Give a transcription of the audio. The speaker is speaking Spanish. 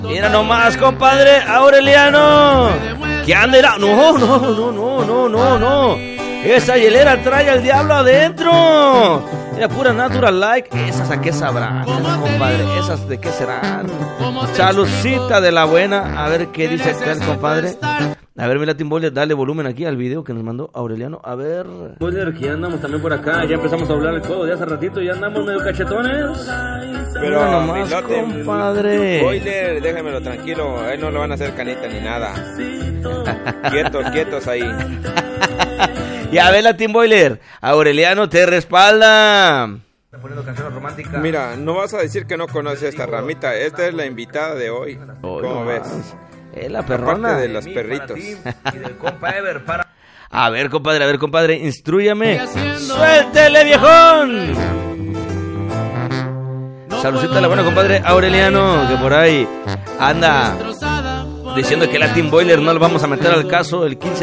Mira nomás, compadre Aureliano. ¿Qué anda? No. Esa hielera trae al diablo adentro. Mira, pura natural like. ¿Esas a qué sabrán, compadre? ¿Esas de qué serán? Salucita de la buena. A ver qué dice el compadre. A ver, mi Latin Boiler, dale volumen aquí al video que nos mandó Aureliano. A ver. Boiler, que ya andamos también por acá. Ya empezamos a hablar el codo de hace ratito. Ya andamos medio cachetones. Pero nomás, compadre. Boiler, déjamelo tranquilo. A él no le van a hacer canita ni nada. Quietos ahí. Ya ve, Latin Boiler, Aureliano te respalda. Está poniendo canciones románticas. Mira, no vas a decir que no conoces esta ramita. Esta es la invitada de hoy. ¿Cómo ves? Es la perrona. Aparte de los perritos. A ver, compadre, instrúyame. ¡Suéltele, viejón! Saludcita a la buena, compadre Aureliano, que por ahí anda diciendo que Latin Boiler no lo vamos a meter al caso el 15